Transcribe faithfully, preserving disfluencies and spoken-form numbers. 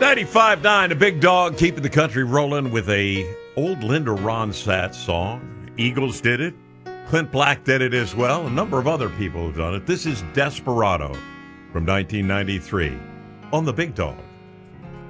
ninety-five point nine, the Big Dog, keeping the country rolling with a old Linda Ronstadt song. Eagles did it. Clint Black did it as well. A number of other people have done it. This is Desperado from nineteen ninety-three on the Big Dog.